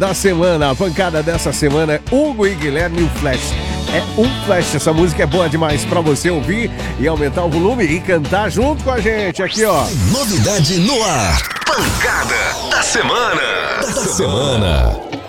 da semana. A pancada dessa semana é Hugo e Guilherme, o Flash. É um flash, essa música é boa demais pra você ouvir e aumentar o volume e cantar junto com a gente aqui, ó. Novidade no ar. Pancada da semana.